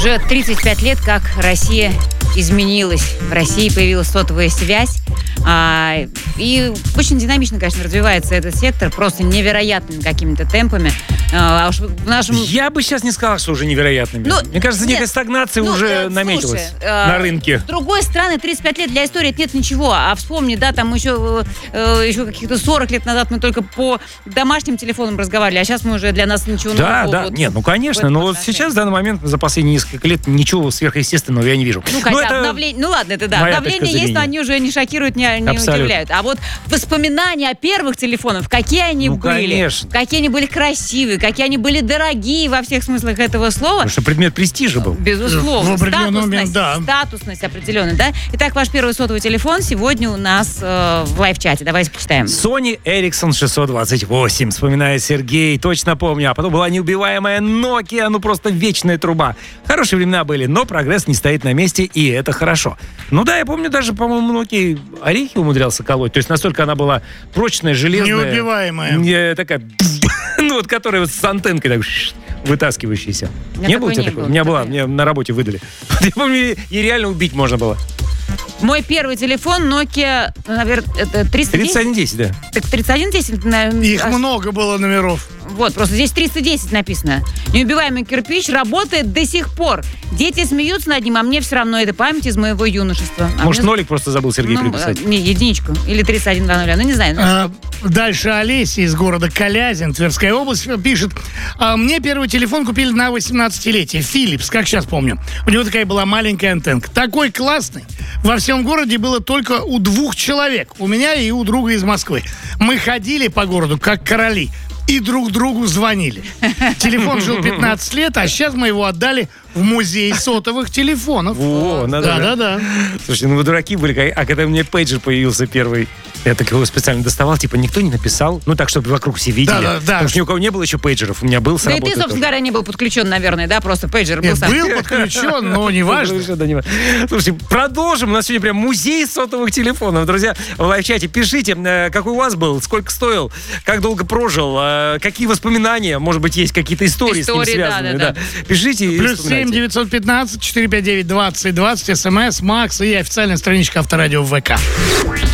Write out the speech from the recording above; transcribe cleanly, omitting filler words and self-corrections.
Уже 35 лет, как Россия изменилась. В России появилась сотовая связь. И очень динамично, конечно, развивается этот сектор, просто невероятными какими-то темпами. Я бы сейчас не сказал, что уже невероятными. Мне кажется, некая стагнация уже наметилась на рынке. С другой стороны, 35 лет для истории это нет ничего. А вспомни, да, там еще каких-то 40 лет назад мы только по домашним телефонам разговаривали, а сейчас мы уже для нас ничего нового. Да. Нет, ну конечно. Но вот сейчас, в данный момент, за последние несколько лет, ничего сверхъестественного я не вижу. Обновление, ладно, это да. Обновления есть, но они уже не шокируют, не удивляют. А вот воспоминания о первых телефонах, какие они были, конечно. какие они были красивые, какие они были дорогие во всех смыслах этого слова. Потому что предмет престижа был. Безусловно. В определенный момент, да. Статусность определенная, да? Итак, ваш первый сотовый телефон сегодня у нас в лайв-чате. Давайте почитаем. Sony Ericsson 628, вспоминает Сергей, точно помню. А потом была неубиваемая Nokia, ну просто вечная труба. Хорошие времена были, но прогресс не стоит на месте, и это хорошо. Ну да, я помню, даже, по-моему, Nokia орехи умудрялся колоть. То есть настолько она была прочная, железная. Неубиваемая. Такая, ну вот, которая с антенкой так вытаскивающаяся. Не было у тебя такого? У меня была, мне на работе выдали. Я помню, и реально убить можно было. Мой первый телефон Nokia, наверное, это 310? 3110, да. Так 3110, наверное. Их много было номеров. Вот, просто здесь 310 написано. Неубиваемый кирпич работает до сих пор. Дети смеются над ним, а мне все равно это память из моего юношества. Может, нолик просто забыл Сергей приписать? Не, единичку. Или 3120, ну не знаю. Дальше Олеся из города Калязин, Тверская область, пишет. Мне первый телефон купили на 18-летие. Philips, как сейчас помню. У него такая была маленькая антенка. Такой классный. Во всем городе было только у 2 человек. У меня и у друга из Москвы. Мы ходили по городу, как короли. И друг другу звонили. Телефон жил 15 лет, а сейчас мы его отдали в музей сотовых телефонов. Да. Слушайте, ну вы дураки были. А когда у меня пейджер появился первый, я так его специально доставал, типа никто не написал, ну так, чтобы вокруг все видели. Да. Потому что ни у кого не было еще пейджеров, у меня был с работы. Да и ты, собственно говоря, не был подключен, наверное, да? Просто пейджер был сам. Был подключен, но не важно. Слушайте, продолжим. У нас сегодня прям музей сотовых телефонов. Друзья, в лайв-чате пишите, какой у вас был, сколько стоил, как долго прожил, какие воспоминания, может быть, есть какие-то истории с ним связанные. Да. Пишите. Плюс 7 915 459 20 20, смс, Макс и официальная страничка Авторадио в ВК.